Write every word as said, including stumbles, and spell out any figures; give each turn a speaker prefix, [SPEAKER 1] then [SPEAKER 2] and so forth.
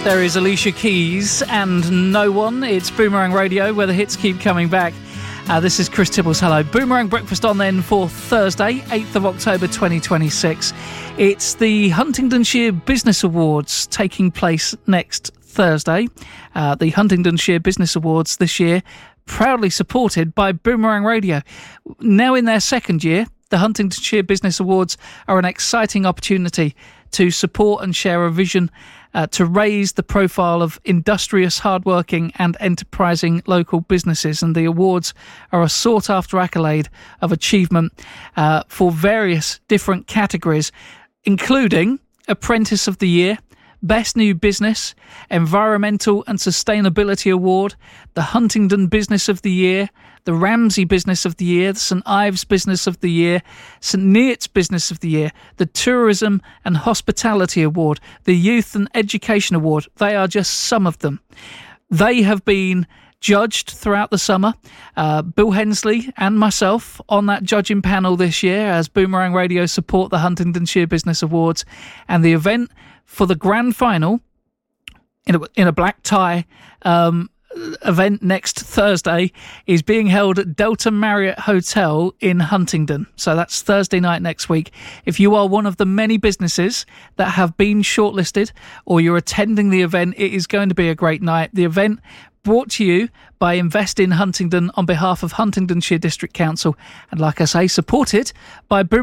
[SPEAKER 1] There is Alicia Keys and No One. It's Boomerang Radio, where the hits keep coming back. Uh, this is Chris Tibbles. Hello. Boomerang Breakfast on then for Thursday, eighth of October twenty twenty-six. It's the Huntingdonshire Business Awards taking place next Thursday. Uh, the Huntingdonshire Business Awards this year, proudly supported by Boomerang Radio. Now in their second year, the Huntingdonshire Business Awards are an exciting opportunity to support and share a vision uh, to raise the profile of industrious, hardworking and enterprising local businesses. And the awards are a sought-after accolade of achievement uh, for various different categories, including Apprentice of the Year, Best New Business, Environmental and Sustainability Award, the Huntingdon Business of the Year, the Ramsey Business of the Year, the St Ives Business of the Year, St Neots Business of the Year, the Tourism and Hospitality Award, the Youth and Education Award. They are just some of them. They have been judged throughout the summer. Uh, Bill Hensley and myself on that judging panel this year as Boomerang Radio support the Huntingdonshire Business Awards, and the event for the grand final in a, in a black tie um, event next Thursday is being held at Delta Marriott Hotel in Huntingdon. So that's Thursday night next week. If you are one of the many businesses that have been shortlisted or you're attending the event, it is going to be a great night. The event brought to you by Invest in Huntingdon on behalf of Huntingdonshire District Council, and like I say, supported by Boom